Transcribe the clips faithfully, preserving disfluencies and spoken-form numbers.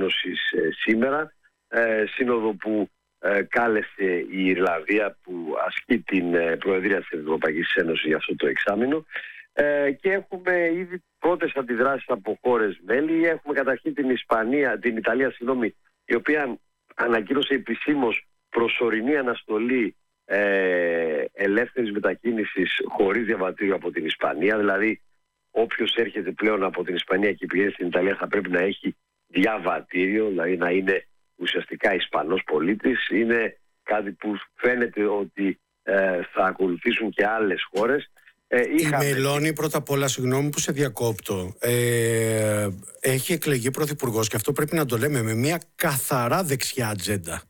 Ένωσης ε, σήμερα, ε, σύνοδο που ε, κάλεσε η Ιρλανδία που ασκεί την ε, Προεδρία της Ευρωπαϊκής Ένωσης για αυτό το εξάμηνο, ε, και έχουμε ήδη πρώτες αντιδράσεις από χώρες μέλη. Έχουμε καταρχήν την Ισπανία, την Ιταλία, συγγνώμη, η οποία ανακοίνωσε επισήμως προσωρινή αναστολή ε, ελεύθερης μετακίνησης χωρίς διαβατήριο από την Ισπανία. Δηλαδή όποιος έρχεται πλέον από την Ισπανία και πηγαίνει στην Ιταλία θα πρέπει να έχει διαβατήριο, δηλαδή να είναι ουσιαστικά Ισπανός πολίτης. Είναι κάτι που φαίνεται ότι ε, θα ακολουθήσουν και άλλες χώρες. Ε, είχαμε... Η Μελώνη, πρώτα απ' όλα, συγγνώμη που σε διακόπτω, ε, έχει εκλεγεί πρωθυπουργός και αυτό πρέπει να το λέμε με μια καθαρά δεξιά ατζέντα.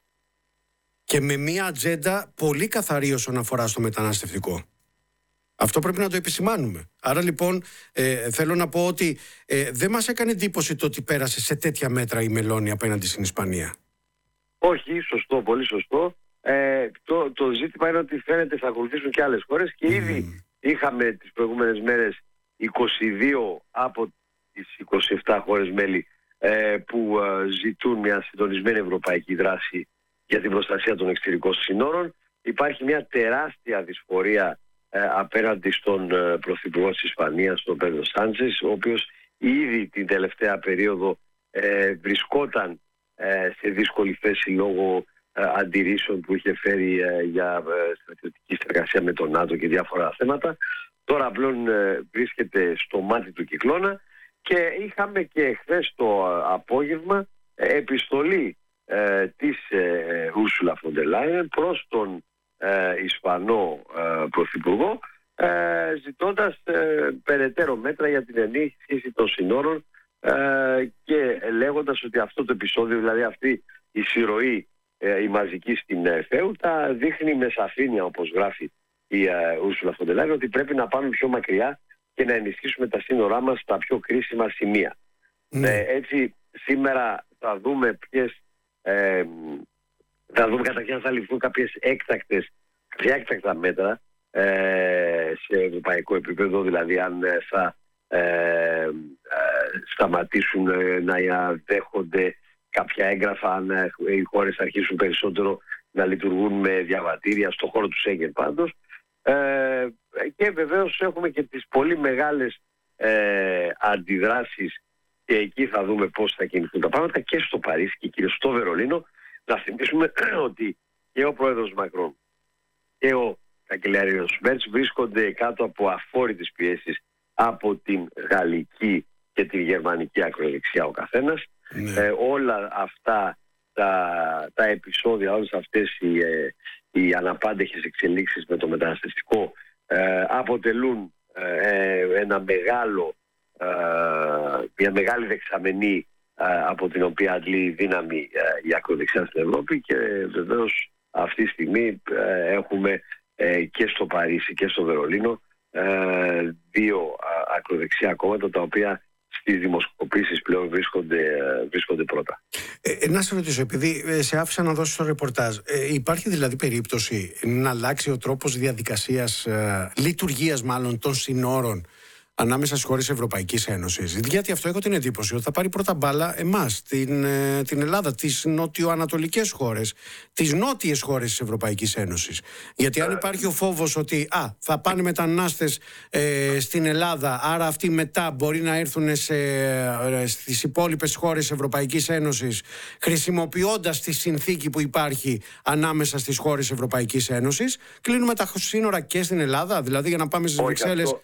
Και με μια ατζέντα πολύ καθαρή όσον αφορά στο μεταναστευτικό. Αυτό πρέπει να το επισημάνουμε. Άρα λοιπόν ε, θέλω να πω ότι ε, δεν μας έκανε εντύπωση το ότι πέρασε σε τέτοια μέτρα η Μελώνη απέναντι στην Ισπανία. Όχι, σωστό, πολύ σωστό. Ε, το, το ζήτημα είναι ότι φαίνεται θα ακολουθήσουν και άλλες χώρες και mm. ήδη είχαμε τις προηγούμενες μέρες είκοσι δύο από τις είκοσι επτά χώρες μέλη ε, που ε, ζητούν μια συντονισμένη ευρωπαϊκή δράση για την προστασία των εξωτερικών συνόρων. Υπάρχει μια τεράστια δυσφορία ε, απέναντι στον ε, Πρωθυπουργό της Ισπανίας, τον Πέντρο Σάντσες, ο οποίος ήδη την τελευταία περίοδο ε, βρισκόταν ε, σε δύσκολη θέση λόγω ε, αντιρρήσεων που είχε φέρει ε, για ε, στρατιωτική συνεργασία με τον ΝΑΤΟ και διάφορα θέματα. Τώρα πλέον ε, βρίσκεται στο μάτι του κυκλώνα και είχαμε και χθες το απόγευμα ε, επιστολή ε, της ε, Ursula von der Leyen προς τον ε, Ισπανό ε, Πρωθυπουργό, ε, ζητώντας ε, περαιτέρω μέτρα για την ενίσχυση των συνόρων ε, και λέγοντας ότι αυτό το επεισόδιο, δηλαδή αυτή η συρροή ε, η μαζική στην ε, Φέουτα δείχνει με σαφήνεια, όπως γράφει η ε, Ursula von der Leyen, ότι πρέπει να πάμε πιο μακριά και να ενισχύσουμε τα σύνορά μας στα πιο κρίσιμα σημεία. Mm. Ε, έτσι σήμερα θα δούμε ποιες ε, θα δούμε καταρχήν αν θα ληφθούν κάποιες έκτακτες έκτακτα μέτρα ε, σε ευρωπαϊκό επίπεδο, δηλαδή αν θα ε, ε, σταματήσουν ε, να δέχονται κάποια έγγραφα, αν ε, οι χώρες αρχίσουν περισσότερο να λειτουργούν με διαβατήρια στον χώρο του Σέγγεν πάντως. Ε, και βεβαίως έχουμε και τις πολύ μεγάλες ε, αντιδράσεις και εκεί θα δούμε πώς θα κινηθούν τα πράγματα και στο Παρίσι και κυρίως στο Βερολίνο. Να θυμίσουμε ότι και ο πρόεδρος Μακρόν και ο καγκελάριος Μέρτς βρίσκονται κάτω από αφόρητες πιέσεις από την γαλλική και την γερμανική ακροδεξιά ο καθένας. Ναι. Ε, όλα αυτά τα, τα επεισόδια, όλες αυτές οι, ε, οι αναπάντεχες εξελίξεις με το μεταναστευτικό ε, αποτελούν ε, ένα μεγάλο, ε, μια μεγάλη δεξαμενή ε, από την οποία αντλεί δύναμη ε, η ακροδεξιά στην Ευρώπη και βεβαίως αυτή τη στιγμή ε, έχουμε ε, και στο Παρίσι και στο Βερολίνο ε, δύο α, ακροδεξιά κόμματα τα οποία στις δημοσκοπήσεις πλέον βρίσκονται, βρίσκονται πρώτα. Ε, να σε ρωτήσω, επειδή σε άφησα να δώσεις το ρεπορτάζ, ε, υπάρχει δηλαδή περίπτωση να αλλάξει ο τρόπος διαδικασίας, ε, λειτουργίας μάλλον των συνόρων ανάμεσα στις χώρες Ευρωπαϊκής Ένωσης? Γιατί αυτό έχω την εντύπωση ότι θα πάρει πρώτα μπάλα εμάς, την, ε, την Ελλάδα, τις νοτιοανατολικές χώρες, τις νότιες χώρες της Ευρωπαϊκής Ένωσης. Γιατί αν υπάρχει ο φόβος ότι α, θα πάνε μετανάστες ε, στην Ελλάδα, άρα αυτοί μετά μπορεί να έρθουν σε, ε, στις υπόλοιπες χώρες της Ευρωπαϊκής Ένωσης, χρησιμοποιώντας τη συνθήκη που υπάρχει ανάμεσα στις χώρες της Ευρωπαϊκής Ένωσης, κλείνουμε τα σύνορα και στην Ελλάδα, δηλαδή για να πάμε στις Βρυξέλλες.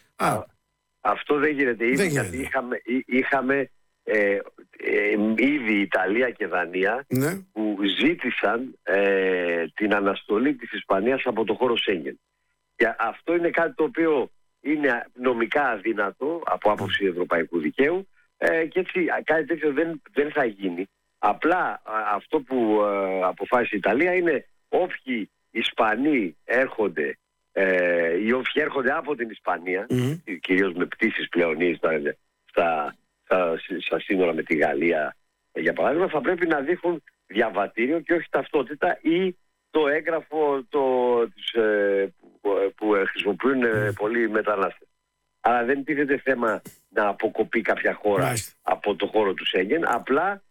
Αυτό δεν γίνεται ήδη, δεν γιατί γίνεται. είχαμε, είχαμε ε, ε, ήδη Ιταλία και Δανία, ναι, που ζήτησαν ε, την αναστολή της Ισπανίας από το χώρο Σέγγεν. Και αυτό είναι κάτι το οποίο είναι νομικά αδύνατο από άποψη ευρωπαϊκού δικαίου ε, και έτσι κάτι τέτοιο δεν, δεν θα γίνει. Απλά αυτό που ε, αποφάσισε η Ιταλία είναι όποιοι Ισπανοί έρχονται Ε, οι όποιοι έρχονται από την Ισπανία, mm-hmm. κυρίως με πτήσεις πλέον στα, στα, στα, στα σύνορα με τη Γαλλία για παράδειγμα, θα πρέπει να δείχνουν διαβατήριο και όχι ταυτότητα ή το έγγραφο το, της, ε, που, που χρησιμοποιούν ε, πολλοί μετανάστες. Άρα δεν τίθεται θέμα να αποκοπεί κάποια χώρα mm-hmm. από το χώρο του Σέγγεν, απλά